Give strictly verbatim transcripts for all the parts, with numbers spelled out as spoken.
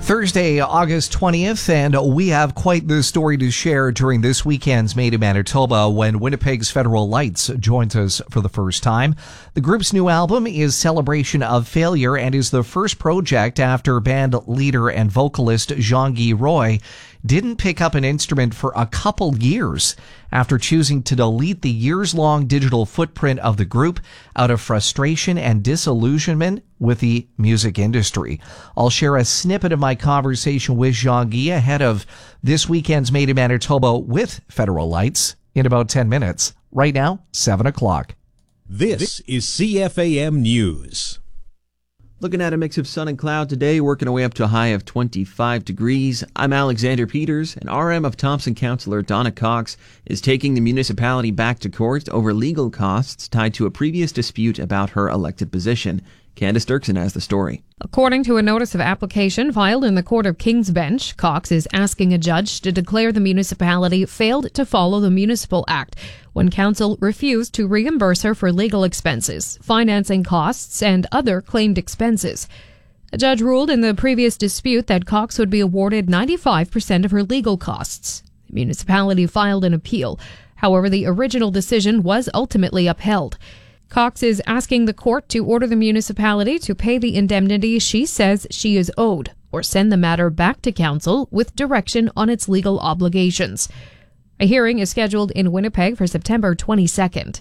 Thursday, August twentieth, and we have quite the story to share during this weekend's Made in Manitoba when Winnipeg's Federal Lights joins us for the first time. The group's new album is Celebration of Failure and is the first project after band leader and vocalist Jean-Guy Roy didn't pick up an instrument for a couple years after choosing to delete the years-long digital footprint of the group out of frustration and disillusionment with the music industry. I'll share a snippet of my conversation with Jean-Guy ahead of this weekend's Made in Manitoba with Federal Lights in about ten minutes. Right now, seven o'clock. This is C F A M News. Looking at a mix of sun and cloud today, working our way up to a high of twenty-five degrees. I'm Alexander Peters, and R M of Thompson Councillor Donna Cox is taking the municipality back to court over legal costs tied to a previous dispute about her elected position. Candace Dirksen has the story. According to a notice of application filed in the Court of King's Bench, Cox is asking a judge to declare the municipality failed to follow the Municipal Act when council refused to reimburse her for legal expenses, financing costs, and other claimed expenses. A judge ruled in the previous dispute that Cox would be awarded ninety-five percent of her legal costs. The municipality filed an appeal. However, the original decision was ultimately upheld. Cox is asking the court to order the municipality to pay the indemnity she says she is owed, or send the matter back to council with direction on its legal obligations. A hearing is scheduled in Winnipeg for September twenty-second.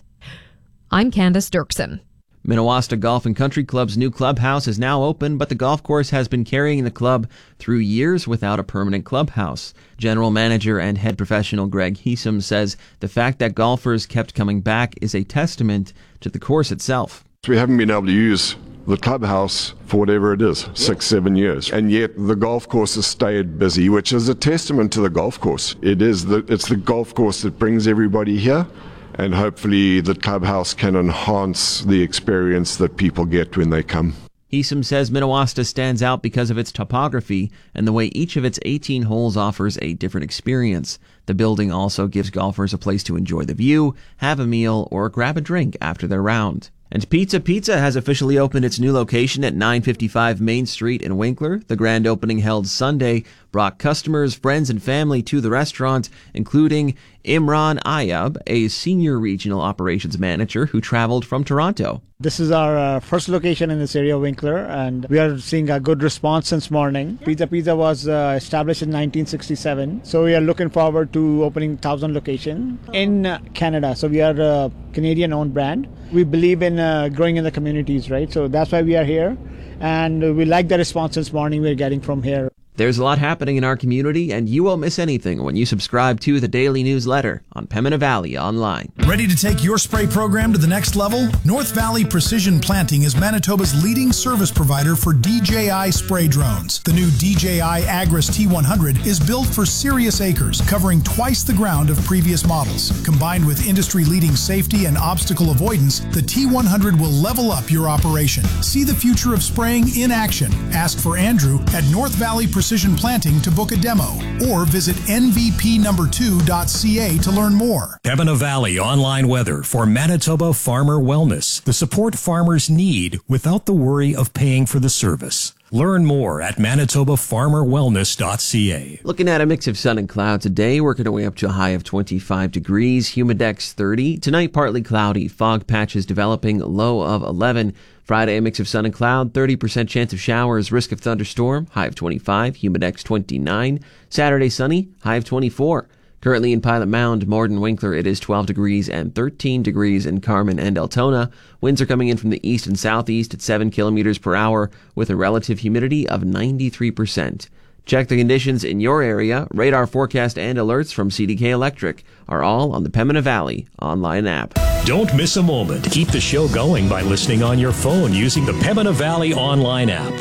I'm Candace Dirksen. Minnewaska Golf and Country Club's new clubhouse is now open, but the golf course has been carrying the club through years without a permanent clubhouse. General manager and head professional Greg Heesum says the fact that golfers kept coming back is a testament to the course itself. We haven't been able to use the clubhouse for whatever it is, six, seven years. And yet the golf course has stayed busy, which is a testament to the golf course. It is the, it's the golf course that brings everybody here. And hopefully the clubhouse can enhance the experience that people get when they come. Heesum says Minnewaska stands out because of its topography and the way each of its eighteen holes offers a different experience. The building also gives golfers a place to enjoy the view, have a meal, or grab a drink after their round. And Pizza Pizza has officially opened its new location at nine fifty-five Main Street in Winkler. The grand opening held Sunday brought customers, friends, and family to the restaurant, including Imran Ayab, a senior regional operations manager who traveled from Toronto. This is our uh, first location in this area of Winkler, and we are seeing a good response since morning. Pizza Pizza was uh, established in nineteen sixty-seven, so we are looking forward to opening one thousand location in uh, Canada. So we are a Canadian-owned brand. We believe in uh, growing in the communities, right? So that's why we are here, and we like the response this morning we're getting from here. There's a lot happening in our community, and you won't miss anything when you subscribe to the daily newsletter on Pembina Valley Online. Ready to take your spray program to the next level? North Valley Precision Planting is Manitoba's leading service provider for D J I spray drones. The new D J I Agris T one hundred is built for serious acres, covering twice the ground of previous models. Combined with industry-leading safety and obstacle avoidance, the T one hundred will level up your operation. See the future of spraying in action. Ask for Andrew at North Valley Precision Precision Planting to book a demo, or visit N V P number two dot C A to learn more. Pembina Valley online weather for Manitoba Farmer Wellness. The support farmers need without the worry of paying for the service. Learn more at Manitoba Farmer Wellness dot C A. Looking at a mix of sun and cloud today, working our way up to a high of twenty-five degrees, humidex thirty. Tonight, partly cloudy, fog patches developing, low of eleven. Friday, a mix of sun and cloud, thirty percent chance of showers, risk of thunderstorm, high of twenty-five, humidex twenty-nine. Saturday, sunny, high of twenty-four. Currently in Pilot Mound, Morden, Winkler, it is twelve degrees and thirteen degrees in Carman and Altona. Winds are coming in from the east and southeast at seven kilometers per hour with a relative humidity of ninety-three percent. Check the conditions in your area. Radar forecast and alerts from C D K Electric are all on the Pembina Valley online app. Don't miss a moment. Keep the show going by listening on your phone using the Pembina Valley online app.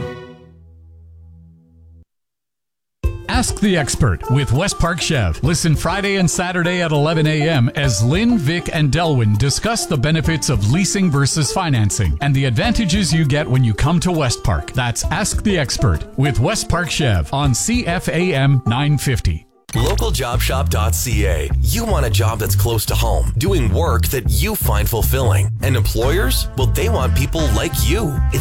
Ask the Expert with West Park Chev. Listen Friday and Saturday at eleven a.m. as Lynn, Vic, and Delwyn discuss the benefits of leasing versus financing and the advantages you get when you come to West Park. That's Ask the Expert with West Park Chev on C F A M nine fifty. local job shop dot c a. You want a job that's close to home, doing work that you find fulfilling. And employers? Well, they want people like you.